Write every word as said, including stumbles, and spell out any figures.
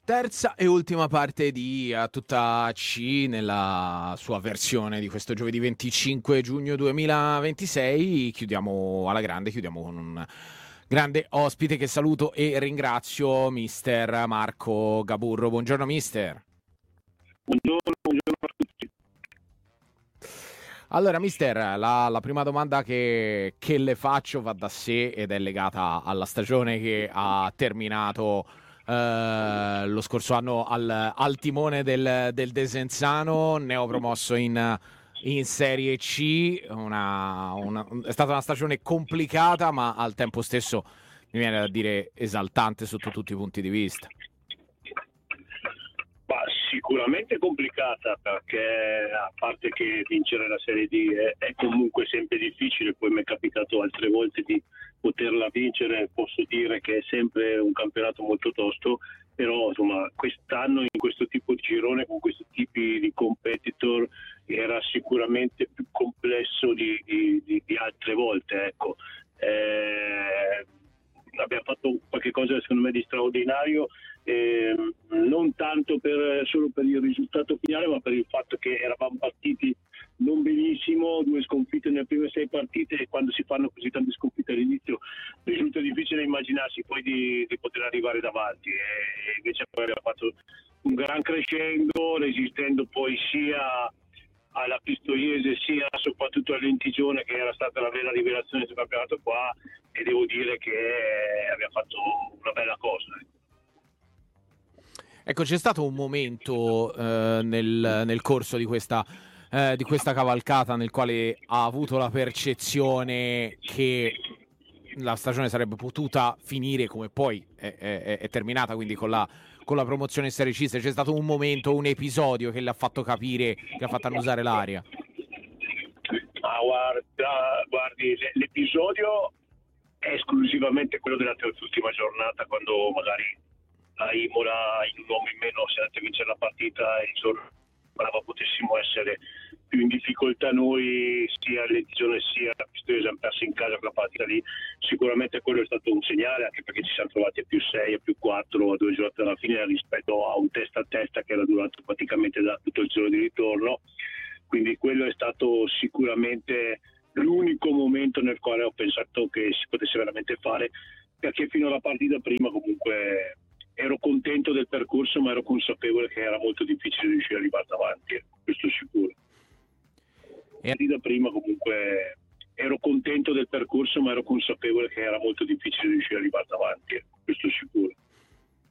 Terza e ultima parte di A Tutta C nella sua versione di questo giovedì venticinque giugno duemilaventisei. Chiudiamo alla grande, chiudiamo con un grande ospite che saluto e ringrazio, mister Marco Gaburro. Buongiorno mister. Buongiorno, buongiorno a tutti. Allora mister, la, la prima domanda che, che le faccio va da sé ed è legata alla stagione che ha terminato Uh, lo scorso anno al, al timone del, del Desenzano, neopromosso in, in Serie C. Una, una, è stata una stagione complicata, ma al tempo stesso mi viene da dire esaltante sotto tutti i punti di vista. Ma sicuramente complicata, perché a parte che vincere la Serie D è, è comunque sempre difficile, poi mi è capitato altre volte di poterla vincere, posso dire che è sempre un campionato molto tosto, però insomma quest'anno in questo tipo di girone con questi tipi di competitor era sicuramente più complesso di, di, di, di altre volte, ecco. Eh, abbiamo fatto qualche cosa secondo me di straordinario, eh, non tanto per, solo per il risultato finale, ma per il fatto che eravamo partiti non benissimo, due sconfitte nelle prime sei partite, e quando si fanno così tante sconfitte all'inizio risulta difficile immaginarsi poi di, di poter arrivare davanti, e invece poi abbiamo fatto un gran crescendo, resistendo poi sia alla Pistoiese sia soprattutto all'Entigione, che era stata la vera rivelazione del campionato qua, e devo dire che abbiamo fatto una bella cosa. Ecco, c'è stato un momento eh, nel, nel corso di questa, eh, di questa cavalcata nel quale ha avuto la percezione che la stagione sarebbe potuta finire come poi è, è, è terminata, quindi con la, con la promozione in Serie C. C'è stato un momento, un episodio che le ha fatto capire, che ha fatto annusare l'aria? Ah, guarda, guardi, l'episodio è esclusivamente quello della terz'ultima giornata, quando magari a Imola in un uomo in meno si è andato a vincere la partita e sembrava potessimo essere più in difficoltà noi, sia l'Edizione sia la Pistoiese, hanno perso in casa quella partita lì. Sicuramente quello è stato un segnale, anche perché ci siamo trovati a più sei, a più quattro a due giornate alla fine rispetto a un testa a testa che era durato praticamente da tutto il giorno di ritorno, quindi quello è stato sicuramente l'unico momento nel quale ho pensato che si potesse veramente fare, perché fino alla partita prima comunque ero contento del percorso, ma ero consapevole che era molto difficile riuscire ad arrivare davanti, questo è sicuro. E da prima comunque ero contento del percorso, ma ero consapevole che era molto difficile riuscire ad arrivare davanti, questo è sicuro.